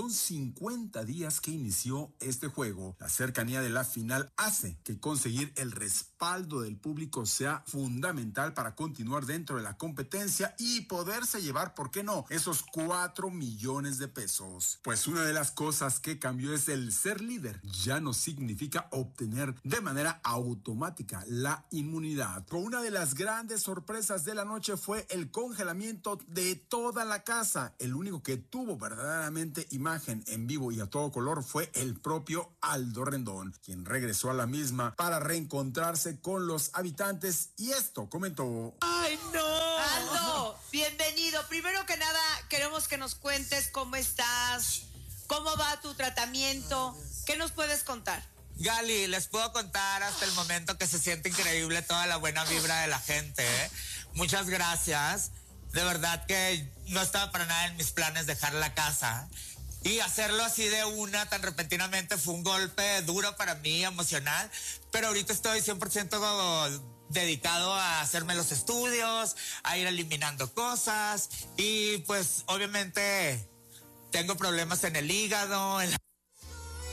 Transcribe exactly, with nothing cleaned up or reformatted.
son cincuenta días que inició este juego. La cercanía de la final hace que conseguir el respaldo del público sea fundamental para continuar dentro de la competencia y poderse llevar, ¿por qué no?, esos cuatro millones de pesos. Pues una de las cosas que cambió es el ser líder. Ya no significa obtener de manera automática la inmunidad. Con una de las grandes sorpresas de la noche fue el congelamiento de toda la casa. El único que tuvo verdaderamente imagen en vivo y a todo color fue el propio Aldo Rendón, quien regresó a la misma para reencontrarse con los habitantes y esto comentó. ¡Ay, no! Aldo, bienvenido. Primero que nada, queremos que nos cuentes cómo estás, cómo va tu tratamiento, ¿qué nos puedes contar? Gali, les puedo contar hasta el momento que se siente increíble toda la buena vibra de la gente, ¿eh? Muchas gracias. De verdad que no estaba para nada en mis planes dejar la casa. Y hacerlo así de una, tan repentinamente, fue un golpe duro para mí, emocional. Pero ahorita estoy cien por ciento dedicado a hacerme los estudios, a ir eliminando cosas. Y pues obviamente tengo problemas en el hígado, en la